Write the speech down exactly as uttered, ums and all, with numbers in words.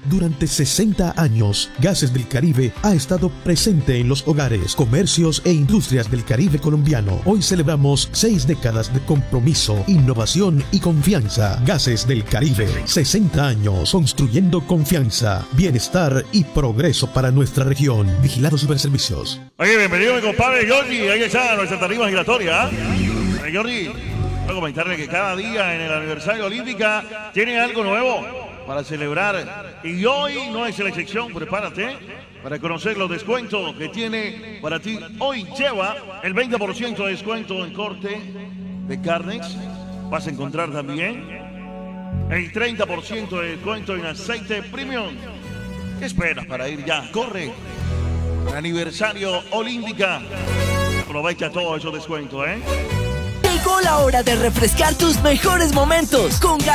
Durante sesenta años, Gases del Caribe ha estado presente en los hogares, comercios e industrias del Caribe colombiano. Hoy celebramos seis décadas de compromiso, innovación y confianza. Gases del Caribe, sesenta años construyendo confianza, bienestar y progreso para nuestra región. Vigilado Superservicios. Oye, bienvenido mi compadre Jordi. Ahí está nuestra tarifa giratoria. ¿eh? Jordi, quiero comentarle que cada día en el aniversario Olímpica tiene algo nuevo para celebrar. Y hoy no es la excepción. Prepárate para conocer los descuentos que tiene para ti. Hoy lleva el veinte por ciento de descuento en corte de carnes. Vas a encontrar también el treinta por ciento de descuento en aceite premium. ¿Qué esperas para ir ya? Corre. Aniversario Olímpica. Aprovecha todos esos descuentos, ¿eh? Llegó la hora de refrescar tus mejores momentos con gas.